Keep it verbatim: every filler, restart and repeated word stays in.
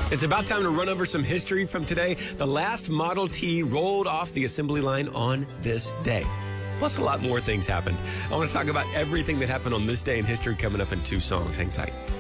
It's about time to run over some history from today. The last Model T rolled off the assembly line on this day. Plus, a lot more things happened. I want to talk about everything that happened on this day in history coming up in two songs. Hang tight.